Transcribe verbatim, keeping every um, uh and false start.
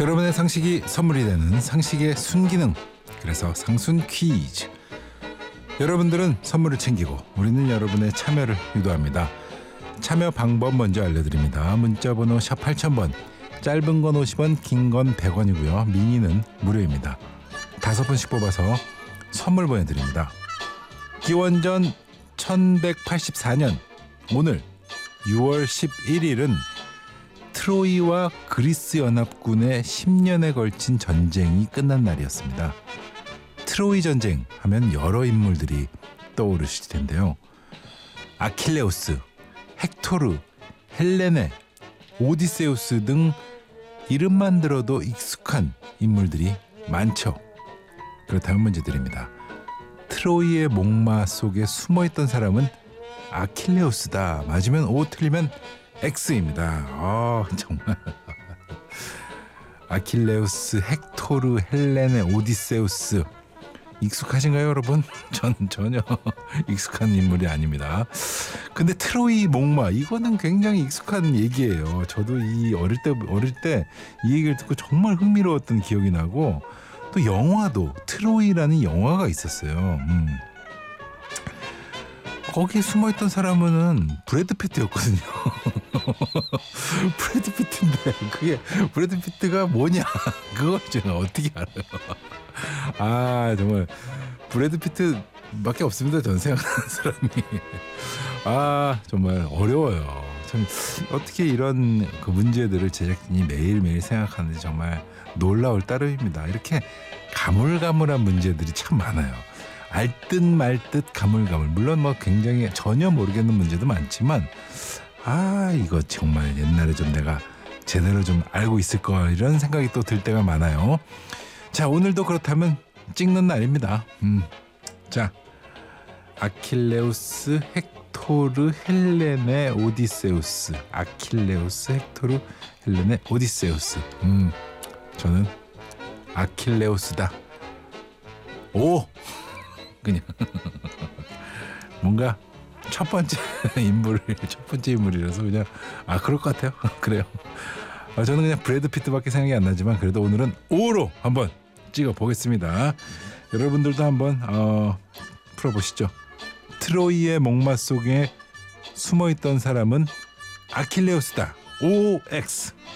여러분의 상식이 선물이 되는 상식의 순기능, 그래서 상순 퀴즈. 여러분들은 선물을 챙기고 우리는 여러분의 참여를 유도합니다. 참여 방법 먼저 알려드립니다. 문자번호 샵 팔천 번, 짧은 건 오십 원, 긴 건 백 원이고요. 미니는 무료입니다. 다섯 분씩 뽑아서 선물 보내드립니다. 기원전 천백팔십사 년 오늘 유월 십일일은 트로이와 그리스 연합군의 십 년에 걸친 전쟁이 끝난 날이었습니다. 트로이 전쟁 하면 여러 인물들이 떠오르실 텐데요. 아킬레우스, 헥토르, 헬레네, 오디세우스 등 이름만 들어도 익숙한 인물들이 많죠. 그렇다면 문제 드립니다. 트로이의 목마 속에 숨어있던 사람은 아킬레우스다. 맞으면 O, 틀리면 X입니다. 아, 정말 아킬레우스, 헥토르, 헬레네, 오디세우스 익숙하신가요, 여러분? 전 전혀 익숙한 인물이 아닙니다. 근데 트로이 목마, 이거는 굉장히 익숙한 얘기예요. 저도 이 어릴 때 어릴 때 이 얘기를 듣고 정말 흥미로웠던 기억이 나고, 또 영화도 트로이라는 영화가 있었어요. 음. 거기에 숨어있던 사람은 브래드 피트였거든요. 브래드 피트인데 그게 브래드 피트가 뭐냐, 그걸 제가 어떻게 알아요. 아, 정말 브래드 피트밖에 없습니다. 전 생각하는 사람이. 아, 정말 어려워요. 참 어떻게 이런 그 문제들을 제작진이 매일매일 생각하는지 정말 놀라울 따름입니다. 이렇게 가물가물한 문제들이 참 많아요. 알듯 말듯 가물가물. 물론 뭐 굉장히 전혀 모르겠는 문제도 많지만, 아, 이거 정말 옛날에 좀 내가 제대로 좀 알고 있을 거, 이런 생각이 또 들 때가 많아요. 자, 오늘도 그렇다면 찍는 날입니다. 음. 자, 아킬레우스, 헥토르, 헬레네, 오디세우스. 아킬레우스, 헥토르, 헬레네, 오디세우스. 음, 저는 아킬레우스다. 오! 그냥 뭔가 첫 번째 인물, 첫 번째 인물이라서 그냥 아, 그럴 것 같아요. 그래요. 아, 저는 그냥 브래드 피트밖에 생각이 안 나지만 그래도 오늘은 오로 한번 찍어 보겠습니다. 여러분들도 한번 어, 풀어보시죠. 트로이의 목마 속에 숨어있던 사람은 아킬레우스다. 오 엑스.